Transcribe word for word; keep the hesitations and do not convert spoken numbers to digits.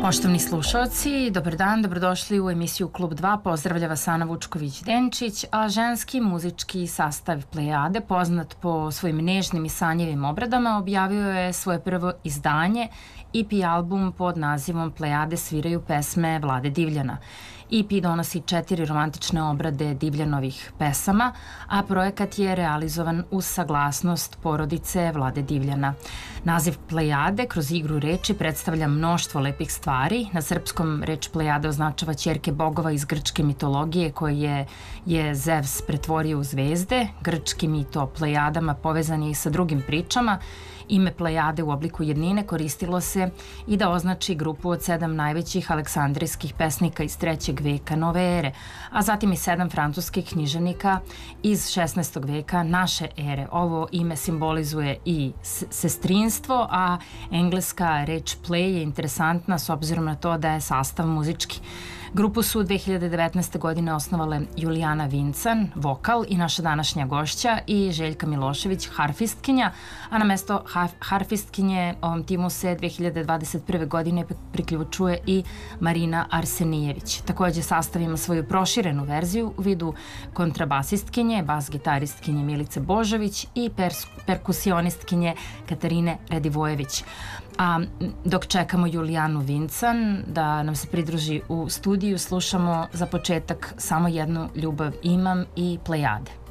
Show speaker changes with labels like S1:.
S1: Poštovni slušalci, dobar dan, dobrodošli u emisiju Klub dva, pozdravlja vas Ana Vučković-Denčić, a ženski muzički sastav Plejade, poznat po svojim nežnim i sanjivim obradama, objavio je svoje prvo izdanje, E P album pod nazivom Plejade sviraju pesme Vlade Divljana. E P donosi četiri romantične obrade Divljanovih pesama, a projekat je realizovan uz saglasnost porodice Vlade Divljana. Naziv Plejade kroz igru reči predstavlja mnoštvo lepih stvari. Na srpskom reč Plejade označava ćerke bogova iz grčke mitologije koje je Zevs pretvorio u zvezde. Grčki mito o Plejadama povezan je i sa drugim pričama. Ime Plejade u obliku jednine koristilo se i da označi grupu od sedam najvećih aleksandrijskih pesnika iz trećeg veka nove ere, a zatim i sedam francuskih književnika iz šesnaestog veka naše ere. Ovo ime simbolizuje i sestrinstvo, a engleska reč play je interesantna s obzirom na to da je sastav muzički. Grupu su dve hiljade devetnaeste. godine osnovale Julijana Vincan, vokal, i naša današnja gošća, i Željka Milošević, harfistkinja, a na mesto harfistkinje ovom timu se dve hiljade dvadeset prve. godine priključuje i Marina Arsenijević. Takođe sastav ima svoju proširenu verziju u vidu kontrabasistkinje, bas-gitaristkinje Milice Božović i perkusionistkinje Katarine Radivojević. A dok čekamo Julijanu Vincan da nam se pridruži u studiju, slušamo za početak Samo jednu ljubav imam i Plejade.